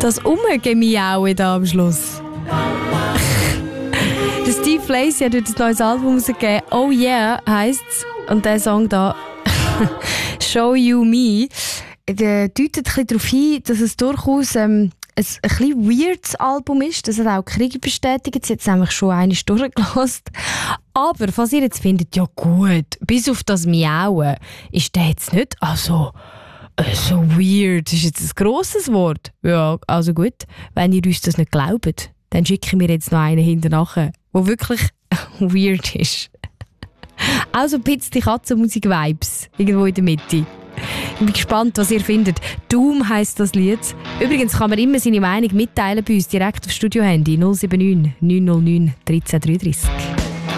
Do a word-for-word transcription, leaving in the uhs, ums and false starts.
Das Umgemiaue da am Schluss. Der Steve Lacy hat heute ein neues Album rausgegeben. «Oh yeah» heisst's. Und der Song da «Show You Me» der deutet ein bisschen darauf hin, dass es durchaus ähm, ein, ein bisschen weirdes Album ist. Das hat auch Krieg bestätigt. Sie hat es nämlich schon einmal durchgelassen. Aber falls ihr jetzt findet, ja gut, bis auf das Miauen ist der jetzt nicht also, äh, so weird. Das ist jetzt ein grosses Wort. Ja, also gut. Wenn ihr uns das nicht glaubt, dann schicken wir jetzt noch einen hinterher, der wirklich weird ist. Also Pitz die Katzenmusik-Vibes. Irgendwo in der Mitte. Ich bin gespannt, was ihr findet. «Doom» heisst das Lied. Übrigens kann man immer seine Meinung mitteilen bei uns direkt auf Studio-Handy null sieben neun neun null neun eins drei drei drei.